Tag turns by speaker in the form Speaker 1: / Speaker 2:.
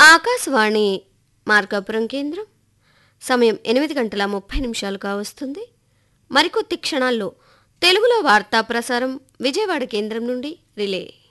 Speaker 1: ఆకాశవాణి మార్కాపురం కేంద్రం. సమయం 8:30 కావస్తుంది. మరికొద్ది క్షణాల్లో తెలుగులో వార్తా ప్రసారం విజయవాడ కేంద్రం నుండి రిలే.